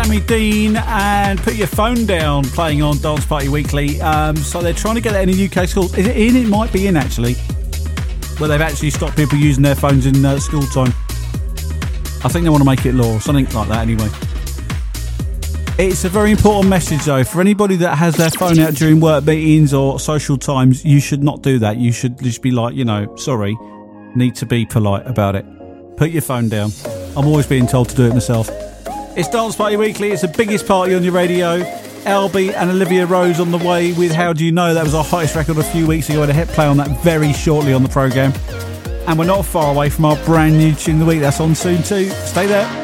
Sammy Dean and Put Your Phone Down playing on Dance Party Weekly. So they're trying to get that in the UK schools. Is it in? It might be in, actually. Where they've actually stopped people using their phones in school time. I think they want to make it law, something like that anyway. It's a very important message though. For anybody that has their phone out during work meetings or social times, you should not do that. You should just be like, sorry, need to be polite about it. Put your phone down. I'm always being told to do it myself. It's Dance Party Weekly. It's the biggest party on your radio. Albie and Olivia Rose on the way with How Do You Know? That was our hottest record a few weeks ago. I had a hit play on that very shortly on the programme. And we're not far away from our brand new tune of the week. That's on soon too. Stay there.